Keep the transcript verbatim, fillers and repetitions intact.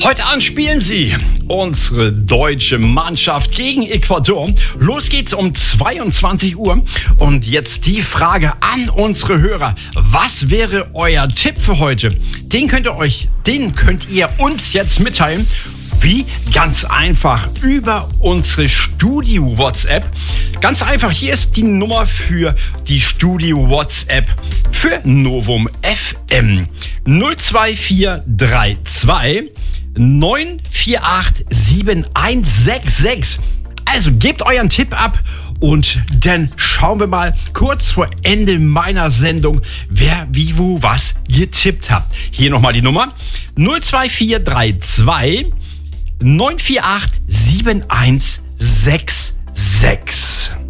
Heute Abend spielen sie unsere deutsche Mannschaft gegen Ecuador. Los geht's um zweiundzwanzig Uhr. Und jetzt die Frage an unsere Hörer. Was wäre euer Tipp für heute? Den könnt ihr euch, den könnt ihr uns jetzt mitteilen. Wie? Ganz einfach über unsere Studio-WhatsApp. Ganz einfach, hier ist die Nummer für die Studio-WhatsApp für Novum F M. null zwei vier drei zwei neun vier acht sieben eins sechs sechs. Also gebt euren Tipp ab und dann schauen wir mal kurz vor Ende meiner Sendung, wer wie wo was getippt hat. Hier nochmal die Nummer null zwei vier drei zwei neun vier acht sieben eins sechs sechs.